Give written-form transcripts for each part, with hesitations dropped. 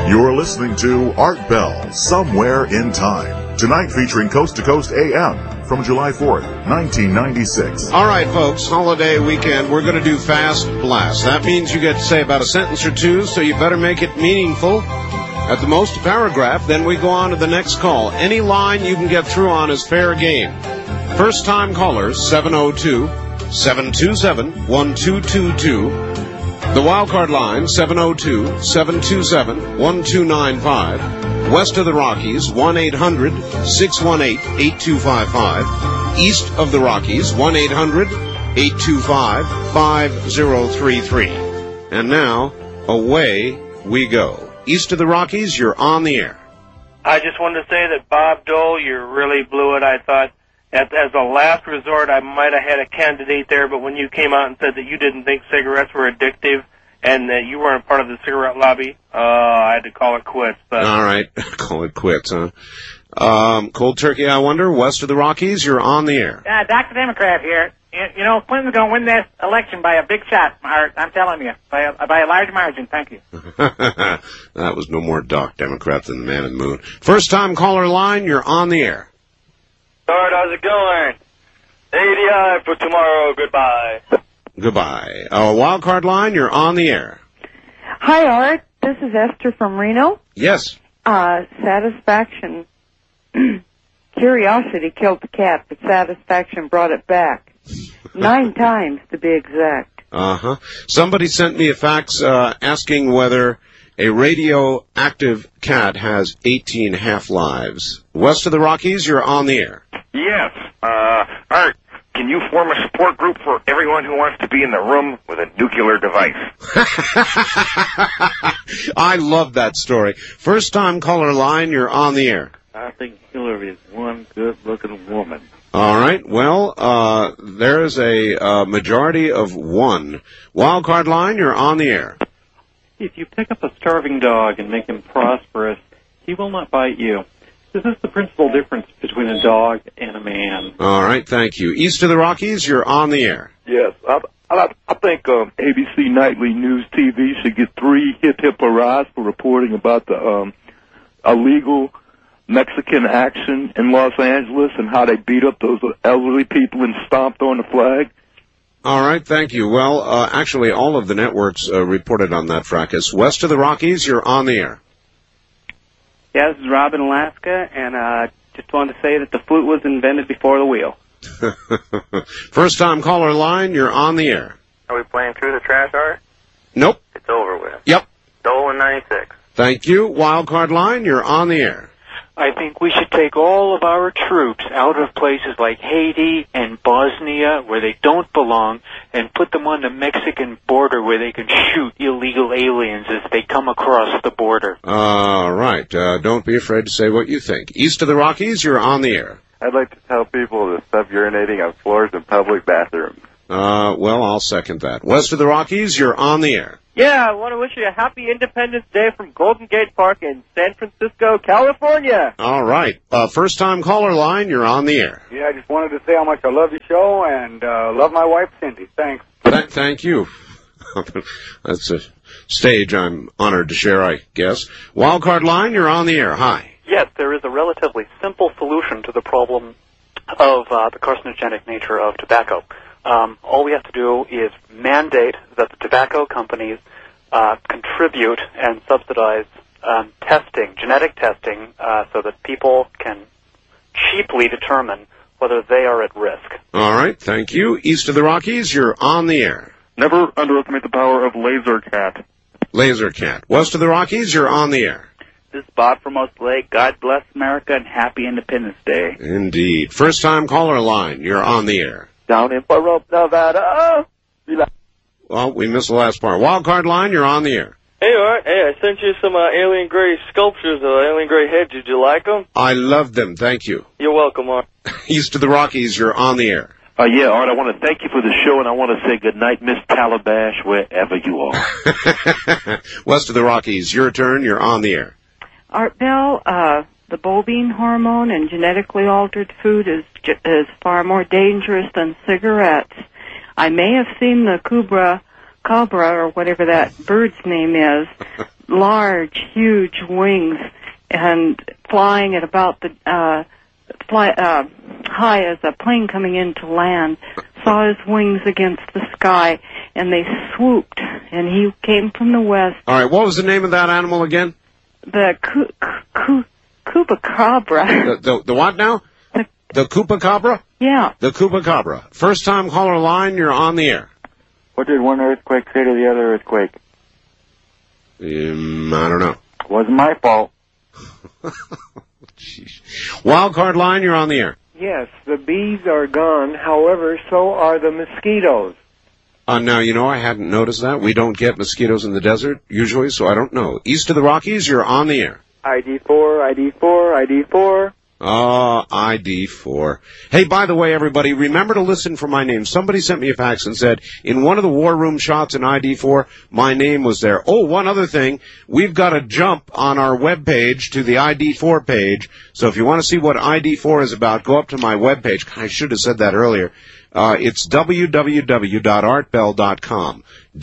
You're listening to Art Bell, Somewhere in Time. Tonight featuring Coast to Coast AM from July 4th, 1996. All right, folks, holiday weekend, we're going to do Fast Blast. That means you get to say about a sentence or two, so you better make it meaningful. At the most, a paragraph, then we go on to the next call. Any line you can get through on is fair game. First-time callers, 702-727-1222. The wildcard line, 702-727-1295. West of the Rockies, 1-800-618-8255. East of the Rockies, 1-800-825-5033. And now, away we go. East of the Rockies, you're on the air. I just wanted to say that Bob Dole, you really blew it. I thought, as a last resort, I might have had a candidate there, but when you came out and said that you didn't think cigarettes were addictive and that you weren't part of the cigarette lobby, I had to call it quits. But all right, call it quits, huh? Cold turkey, I wonder. West of the Rockies, you're on the air. Dr. Democrat here. You know, Clinton's going to win this election by a big shot, Art. I'm telling you, by a large margin. Thank you. That was no more Doc Democrat than the man in the moon. First-time caller line, you're on the air. Art, how's it going? ADI for tomorrow. Goodbye. Goodbye. Wildcard line, you're on the air. Hi, Art. This is Esther from Reno. Yes. Satisfaction. Curiosity killed the cat, but satisfaction brought it back. 9 times, to be exact. Uh-huh. Somebody sent me a fax asking whether a radioactive cat has 18 half-lives. West of the Rockies, you're on the air. Yes. Art, can you form a support group for everyone who wants to be in the room with a nuclear device? I love that story. First-time caller line, you're on the air. I think Hillary is one good-looking woman. All right. Well, there's a majority of 1. Wildcard line, you're on the air. If you pick up a starving dog and make him prosperous, he will not bite you. This is the principal difference between a dog and a man. All right. Thank you. East of the Rockies, you're on the air. Yes. I think ABC Nightly News TV should get 3 hip hurrahs for reporting about the illegal Mexican action in Los Angeles and how they beat up those elderly people and stomped on the flag. All right, thank you. Well, actually, all of the networks reported on that fracas. West of the Rockies, you're on the air. Yeah, this is Rob in Alaska, and just wanted to say that the flute was invented before the wheel. First-time caller line, you're on the air. Are we playing through the trash, Art? Nope. It's over with. Yep. Dolan 96. Thank you. Wildcard line, you're on the air. I think we should take all of our troops out of places like Haiti and Bosnia, where they don't belong, and put them on the Mexican border where they can shoot illegal aliens as they come across the border. All right. Don't be afraid to say what you think. East of the Rockies, you're on the air. I'd like to tell people to stop urinating on floors in public bathrooms. Well, I'll second that. West of the Rockies, you're on the air. yeah, I want to wish you a happy Independence Day from Golden Gate Park in San Francisco, California. All right. First-time caller line, you're on the air. Yeah, I just wanted to say how much I love your show and love my wife, Cindy. Thanks. Thank you. That's a stage I'm honored to share, I guess. Wildcard line, you're on the air. Hi. Yes, there is a relatively simple solution to the problem of the carcinogenic nature of tobacco. All we have to do is mandate that the tobacco companies contribute and subsidize testing, genetic testing, so that people can cheaply determine whether they are at risk. All right, thank you. East of the Rockies, you're on the air. Never underestimate the power of LaserCat. LaserCat. West of the Rockies, you're on the air. This is Bob from Oast Lake. God bless America and happy Independence Day. Indeed. First-time caller line, you're on the air. Down in Pahrump, Nevada. Well, we missed the last part. Wildcard line, you're on the air. Hey, Art. Hey, I sent you some alien gray sculptures of alien gray heads. Did you like them? I loved them. Thank you. You're welcome, Art. East of the Rockies, you're on the air. Yeah, Art, I want to thank you for the show, and I want to say good night, Miss Calabash, wherever you are. West of the Rockies, your turn. You're on the air. Art Bell, the bovine hormone and genetically altered food is far more dangerous than cigarettes. I may have seen the cobra, or whatever that bird's name is, large, huge wings and flying at about the high as a plane coming in to land. Saw his wings against the sky, and they swooped, and he came from the west. All right, what was the name of that animal again? The Chupacabra. The what now? The Chupacabra? Yeah. The Chupacabra. First time caller line, you're on the air. What did one earthquake say to the other earthquake? I don't know. Wasn't my fault. Wild card line, you're on the air. Yes, the bees are gone. However, so are the mosquitoes. Now, I hadn't noticed that. We don't get mosquitoes in the desert, usually, so I don't know. East of the Rockies, you're on the air. ID4. ID4. Hey, by the way, everybody, remember to listen for my name. Somebody sent me a fax and said, in one of the war room shots in ID4, my name was there. Oh, one other thing, we've got a jump on our webpage to the ID4 page. So if you want to see what ID4 is about, go up to my webpage. I should have said that earlier. It's www.artbell.com.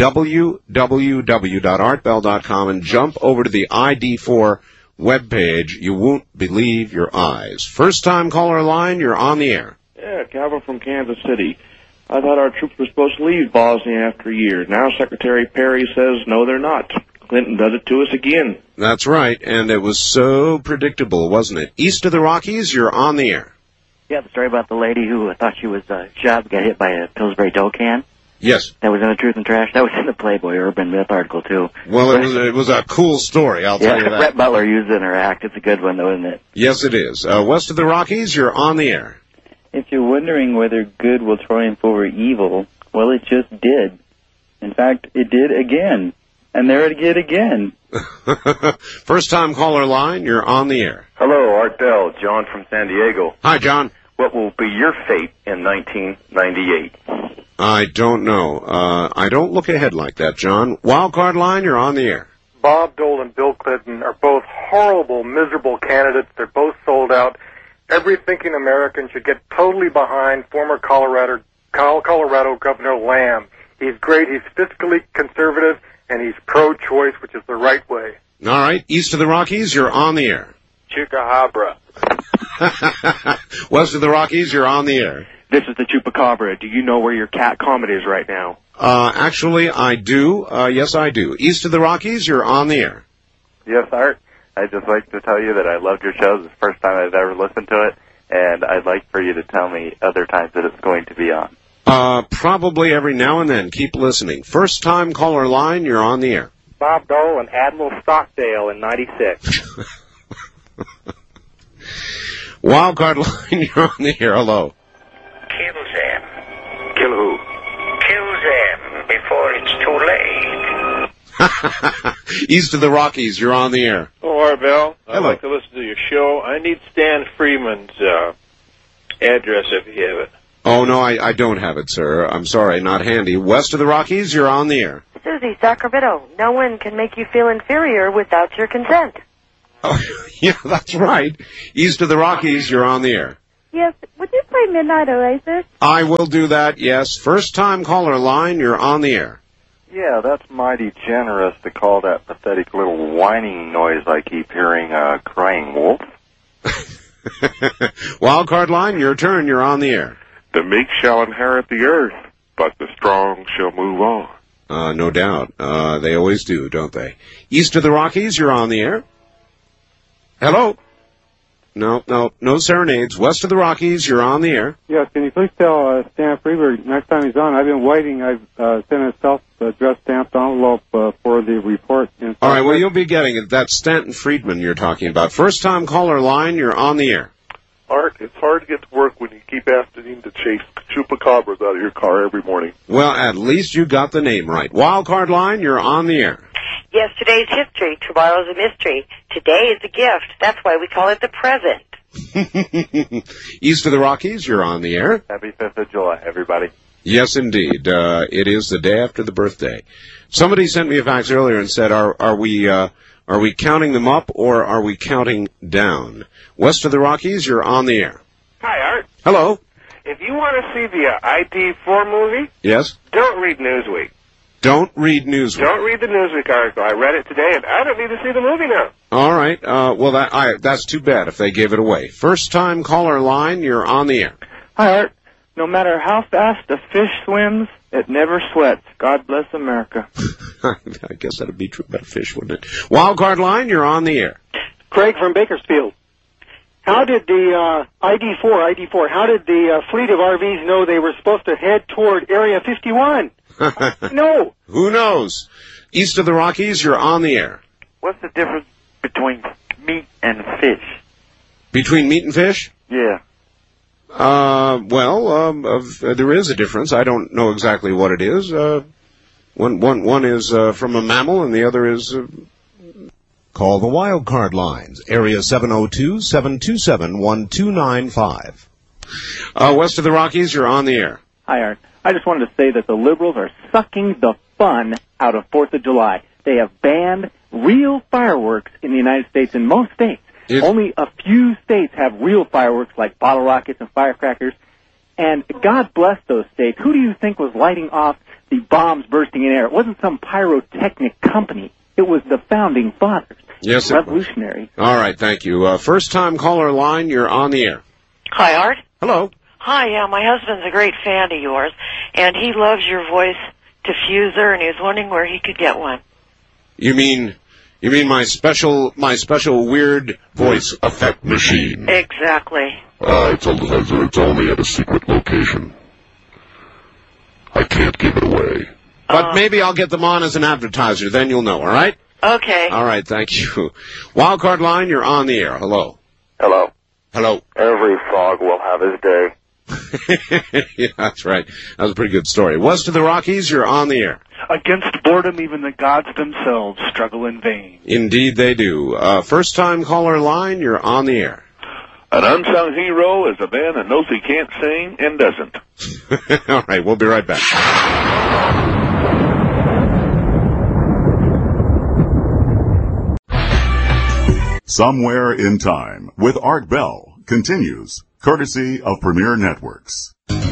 www.artbell.com, and jump over to the ID4 webpage. You won't believe your eyes. First time caller line, you're on the air. Yeah, Calvin from Kansas City. I thought our troops were supposed to leave Bosnia after a year. Now Secretary Perry says no, they're not. Clinton does it to us again. That's right, and it was so predictable, wasn't it? East of the Rockies, you're on the air. Yeah, the story about the lady who thought she was shot, got hit by a Pillsbury dough can. Yes. That was in the Truth and Trash. That was in the Playboy Urban Myth article, too. Well, it was a cool story, I'll tell you that. Brett Butler used it in her act. It's a good one, though, isn't it? Yes, it is. West of the Rockies, you're on the air. If you're wondering whether good will triumph over evil, well, it just did. In fact, it did again. And there it did again. First time caller line, you're on the air. Hello, Art Bell, John from San Diego. Hi, John. What will be your fate in 1998? I don't know. I don't look ahead like that, John. Wild card line, you're on the air. Bob Dole and Bill Clinton are both horrible, miserable candidates. They're both sold out. Every thinking American should get totally behind former Colorado Governor Lamb. He's great. He's fiscally conservative, and he's pro-choice, which is the right way. All right. East of the Rockies, you're on the air. Chupacabra. West of the Rockies, you're on the air. This is the Chupacabra. Do you know where your cat Comet is right now? Actually, I do. Yes, I do. East of the Rockies, you're on the air. Yes, Art. I'd just like to tell you that I loved your show. It's the first time I've ever listened to it, and I'd like for you to tell me other times that it's going to be on. Probably every now and then. Keep listening. First time caller line, you're on the air. Bob Dole and Admiral Stockdale in 96. Wild card line, you're on the air. Hello. Kill them. Kill who? Kill them before it's too late. East of the Rockies, you're on the air. Oh, Art Bell. I'd Hello. like to listen to your show. I need Stan Freeman's address if you have it. Oh, no, I don't have it, sir. I'm sorry, not handy. West of the Rockies, you're on the air. Susie, Sacramento. No one can make you feel inferior without your consent. Oh, yeah, that's right. East of the Rockies, you're on the air. Yes, would you play Midnight Oasis? I will do that, yes. First time caller line, you're on the air. Yeah, that's mighty generous to call that pathetic little whining noise I keep hearing a crying wolf. Wild card line, your turn, you're on the air. The meek shall inherit the earth, but the strong shall move on. No doubt. They always do, don't they? East of the Rockies, you're on the air. Hello? No serenades. West of the Rockies, you're on the air. Yes, can you please tell Stan Freeberg next time he's on? I've been waiting. I've sent a self-addressed stamped envelope for the report. All right, well, you'll be getting it. That's Stanton Friedman you're talking about. First time caller line, you're on the air. Art, it's hard to get to work when you keep asking to chase chupacabras out of your car every morning. Well, at least you got the name right. Wild card line, you're on the air. Yesterday's history, tomorrow's a mystery. Today is a gift. That's why we call it the present. East of the Rockies, you're on the air. Happy 5th of July, everybody. Yes, indeed. It is the day after the birthday. Somebody sent me a fax earlier and said, are we counting them up or are we counting down? West of the Rockies, you're on the air. Hi, Art. Hello. If you want to see the ID4 movie, Yes. don't read Newsweek. Don't read Newsweek. Don't read the Newsweek article. I read it today, and I don't need to see the movie now. All right. Well, that's too bad if they gave it away. First-time caller line, you're on the air. Hi, Art. No matter how fast a fish swims, it never sweats. God bless America. I guess that would be true about a fish, wouldn't it? Wild card line, you're on the air. Craig from Bakersfield. How did the ID4, how did the fleet of RVs know they were supposed to head toward Area 51? No. Who knows? East of the Rockies, you're on the air. What's the difference between meat and fish? Between meat and fish? Yeah. There is a difference. I don't know exactly what it is. One is from a mammal, and the other is. Call the wild card lines. Area 702-727-1295. West of the Rockies, you're on the air. Hi, Art. I just wanted to say that the liberals are sucking the fun out of 4th of July. They have banned real fireworks in the United States in most states. Only a few states have real fireworks like bottle rockets and firecrackers. And God bless those states. Who do you think was lighting off the bombs bursting in air? It wasn't some pyrotechnic company. It was the founding fathers. Yes, revolutionary. All right, thank you. First-time caller line, you're on the air. Hi, Art. Hello. Hi, yeah, my husband's a great fan of yours, and he loves your voice diffuser, and he was wondering where he could get one. You mean my special weird voice effect machine? Exactly. It's only at a secret location. I can't give it away. But maybe I'll get them on as an advertiser, then you'll know, all right? Okay. All right, thank you. Wildcard line, you're on the air. Hello. Hello. Hello. Every frog will have his day. Yeah, that's right. That was a pretty good story. West of the Rockies, you're on the air. Against boredom, even the gods themselves struggle in vain. Indeed they do. First-time caller line, you're on the air. An unsung hero is a man that knows he can't sing and doesn't. All right, we'll be right back. Somewhere in Time with Art Bell continues, courtesy of Premier Networks.